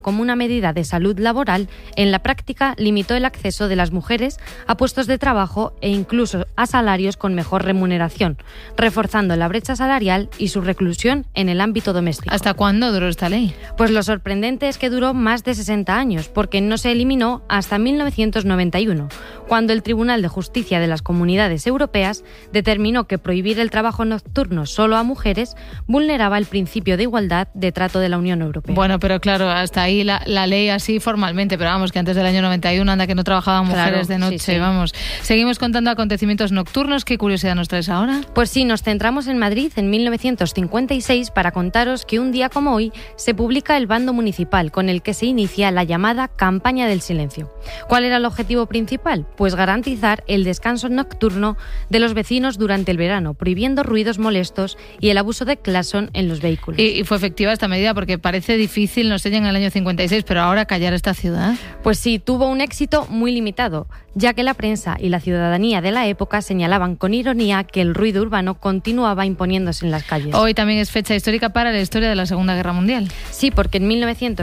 como una medida de salud laboral, en la práctica limitó el acceso de las mujeres a puestos de trabajo e incluso a salarios con mejor remuneración, reforzando la brecha salarial y su reclusión en el ámbito doméstico. ¿Hasta cuándo duró esta ley? Pues lo sorprendente es que duró más de 60 años, porque no se eliminó hasta 1991, cuando el Tribunal de Justicia de las Comunidades Europeas determinó que prohibir el trabajo nocturno solo a mujeres vulneraba el principio de igualdad de trato de la Unión Europea. Bueno, pero claro, hasta ahí la ley así formalmente, pero vamos, que antes del año 91 anda que no trabajaban mujeres de noche, sí. Vamos. Seguimos contando acontecimientos nocturnos. ¿Qué curiosidad nos traes ahora? Pues sí, nos centramos en Madrid en 1956 para contaros que un día como hoy se publica el bando municipal con el que se inicia la llamada Campaña del Silencio. ¿Cuál era el objetivo principal? Pues garantizar el descanso nocturno de los vecinos durante el verano, prohibiendo ruidos molestos y el abuso de claxon en los vehículos. ¿Y fue efectiva esta medida? Porque parece difícil, no sé, en el año 56, pero ahora callar esta ciudad. Pues sí, tuvo un éxito muy limitado, ya que la prensa y la ciudadanía de la época señalaban con ironía que el ruido urbano continuaba imponiéndose en las calles. Hoy también es fecha histórica para la historia de la Segunda Guerra Mundial. Sí, porque en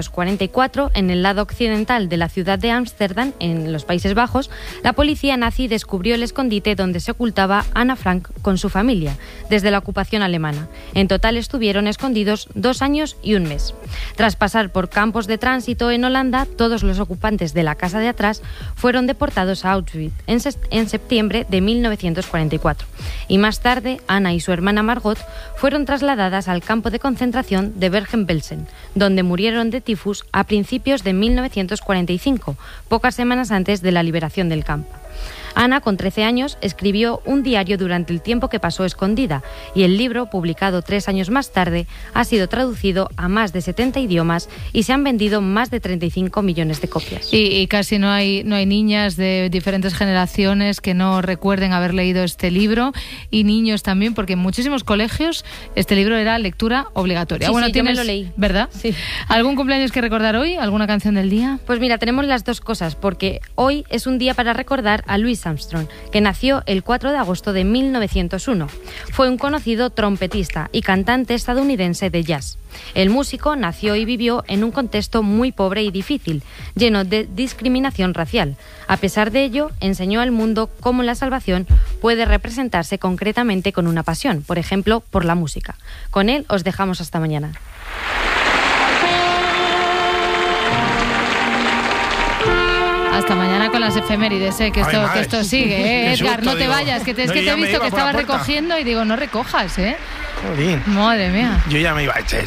1944, en el lado occidental de la ciudad de Ámsterdam, en los Países Bajos, la policía nazi descubrió el escondite donde se ocultaba Ana Frank con su familia, desde la ocupación alemana. En total estuvieron escondidos 2 años y 1 mes. Tras pasar por campos de tránsito en Holanda, todos los ocupantes de la casa de atrás fueron deportados a Auschwitz en septiembre de 1944. Y más tarde, Ana y su hermana Margot fueron trasladadas al campo de concentración de Bergen-Belsen, donde murieron de tifus a principios de 1945, pocas semanas antes de la liberación del campo. Ana, con 13 años, escribió un diario durante el tiempo que pasó escondida y el libro, publicado 3 años más tarde, ha sido traducido a más de 70 idiomas y se han vendido más de 35 millones de copias. Y casi no hay niñas de diferentes generaciones que no recuerden haber leído este libro, y niños también, porque en muchísimos colegios este libro era lectura obligatoria. Sí, bueno, sí, yo me lo leí. ¿Verdad? Sí. ¿Algún cumpleaños que recordar hoy? ¿Alguna canción del día? Pues mira, tenemos las dos cosas, porque hoy es un día para recordar a Louis Armstrong, que nació el 4 de agosto de 1901. Fue un conocido trompetista y cantante estadounidense de jazz. El músico nació y vivió en un contexto muy pobre y difícil, lleno de discriminación racial. A pesar de ello, enseñó al mundo cómo la salvación puede representarse concretamente con una pasión, por ejemplo, por la música. Con él os dejamos hasta mañana. Hasta mañana con las efemérides, que esto sigue, Edgar, no te vayas, que te he visto que estabas recogiendo y digo, no recojas, Jolín. Madre mía. Yo ya me iba a echar.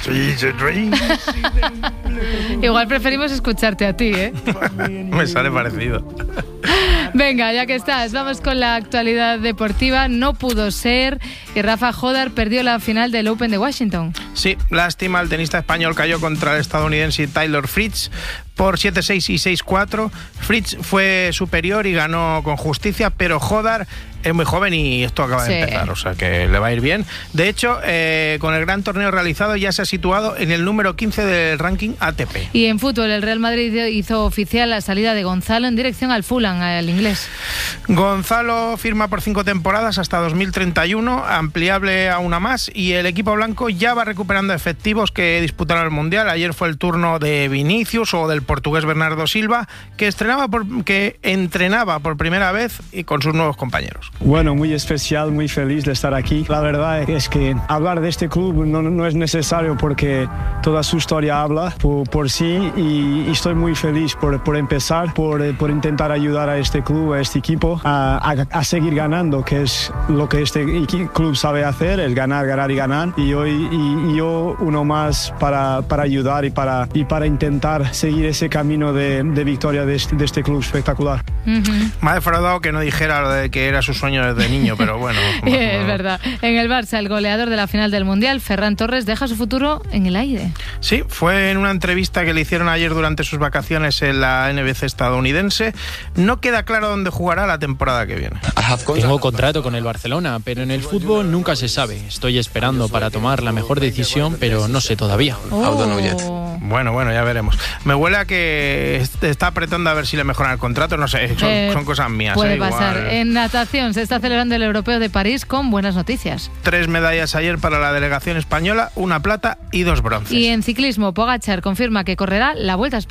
Igual preferimos escucharte a ti, Me sale parecido. Venga, ya que estás, vamos con la actualidad deportiva. No pudo ser y Rafa Jodar perdió la final del Open de Washington. Sí, lástima, el tenista español cayó contra el estadounidense Taylor Fritz por 7-6 y 6-4. Fritz fue superior y ganó con justicia, pero Jodar es muy joven y esto acaba de empezar, o sea que le va a ir bien. De hecho, con el gran torneo realizado ya se ha situado en el número 15 del ranking ATP. Y en fútbol, el Real Madrid hizo oficial la salida de Gonzalo en dirección al Fulham, al inglés. Gonzalo firma por 5 temporadas hasta 2031, ampliable a una más, y el equipo blanco ya va recuperando efectivos que disputaron el Mundial. Ayer fue el turno de Vinicius o del portugués Bernardo Silva, que entrenaba por primera vez y con sus nuevos compañeros. Bueno, muy especial, muy feliz de estar aquí. La verdad es que hablar de este club no es necesario porque toda su historia habla por sí, y estoy muy feliz por empezar, por intentar ayudar a este club, a este equipo, a seguir ganando, que es lo que este club sabe hacer, es ganar y ganar. Y yo uno más para ayudar y para intentar seguir ese camino de victoria de este club espectacular. Me ha defraudado que no dijera lo de que era su sueño desde niño, pero bueno. Es verdad. En el Barça, el goleador de la final del Mundial, Ferran Torres, deja su futuro en el aire. Sí, fue en una entrevista que le hicieron ayer durante sus vacaciones en la NBC estadounidense. No queda claro dónde jugará la temporada que viene. Tengo contrato con el Barcelona, pero en el fútbol nunca se sabe. Estoy esperando para tomar la mejor decisión, pero no sé todavía. Bueno, ya veremos. Me huele a que está apretando a ver si le mejoran el contrato, no sé, son cosas mías. Puede pasar. En natación se está celebrando el Europeo de París con buenas noticias. 3 medallas ayer para la delegación española, 1 plata y 2 bronces. Y en ciclismo, Pogačar confirma que correrá la Vuelta a España.